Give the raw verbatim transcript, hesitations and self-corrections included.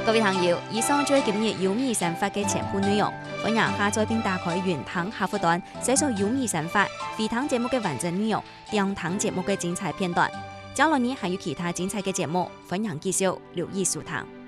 各位朋友，以上就係今日有意生活嘅全部內容。歡迎下載並打開雲湯客戶端，搜索有意生活，飛湯節目嘅完整內容，訂湯節目嘅精彩片段。將來呢還有其他精彩嘅節目，歡迎繼續留意收聽。